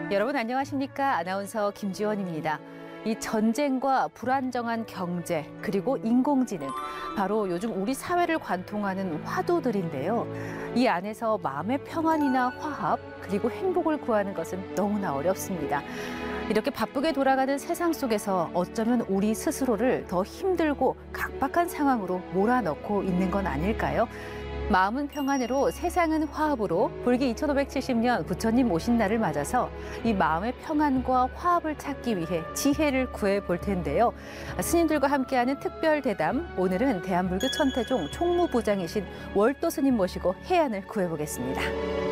여러분 안녕하십니까? 아나운서 김지원입니다. 이 전쟁과 불안정한 경제 그리고 인공지능, 바로 요즘 우리 사회를 관통하는 화두들인데요. 이 안에서 마음의 평안이나 화합 그리고 행복을 구하는 것은 너무나 어렵습니다. 이렇게 바쁘게 돌아가는 세상 속에서 어쩌면 우리 스스로를 더 힘들고 각박한 상황으로 몰아넣고 있는 건 아닐까요? 마음은 평안으로 세상은 화합으로 불기 2570년 부처님 오신 날을 맞아서 이 마음의 평안과 화합을 찾기 위해 지혜를 구해볼 텐데요. 스님들과 함께하는 특별 대담, 오늘은 대한불교 천태종 총무부장이신 월도 스님 모시고 해안을 구해보겠습니다.